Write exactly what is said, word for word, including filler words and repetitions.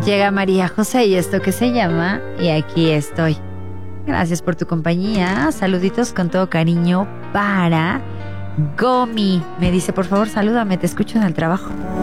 Llega María José y esto que se llama Y aquí estoy. Gracias por tu compañía. Saluditos con todo cariño para Gomi. Me dice, por favor, salúdame, te escucho en el trabajo.